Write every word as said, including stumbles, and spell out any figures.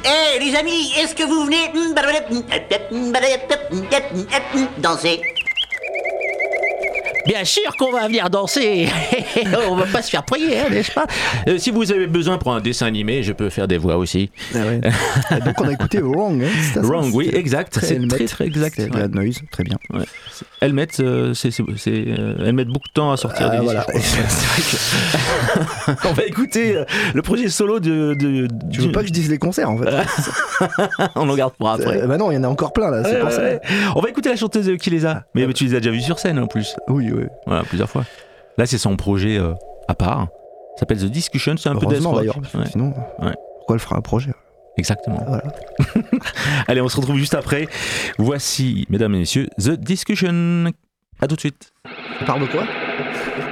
Eh les amis, est-ce que vous venez danser? Bien sûr qu'on va venir danser. On va pas se faire prier, hein, n'est-ce pas? Euh, si vous avez besoin pour un dessin animé, je peux faire des voix aussi. Ah ouais. Donc on a écouté Wrong. Hein, c'est ça, Wrong, oui, c'était exact. très C'est Helmet. très très exact. C'était de la noise, très bien. Ouais. Elles mettent, euh, c'est, c'est, c'est, euh, elles mettent beaucoup de temps à sortir Ah, des voilà. disques. C'est vrai que... On va écouter euh, le projet solo de. de, de Tu veux pas que je dise les concerts en fait? On en garde pour après. Euh, bah non, il y en a encore plein là, c'est Ouais, pour ouais, ça. ouais. On va écouter la chanteuse qui les a. Mais, mais tu les as déjà vus sur scène en plus. Oui, oui. Voilà, plusieurs fois. Là, c'est son projet euh, à part. Ça s'appelle The Discussion, c'est un peu death Heureusement rock. d'ailleurs, parce que Ouais. sinon, Ouais. pourquoi elle fera un projet? Exactement. Voilà. Allez, on se retrouve juste après. Voici, mesdames et messieurs, The Discussion. À tout de suite. Tu parles de quoi?